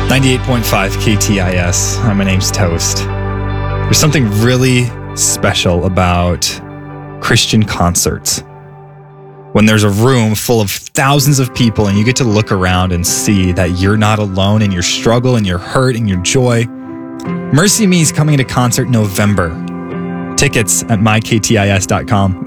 98.5 KTIS. Hi, my name's Toast. There's something really special about Christian concerts. When there's a room full of thousands of people and you get to look around and see that you're not alone in your struggle and your hurt and your joy. Mercy Me is coming to concert in November. Tickets at myktis.com.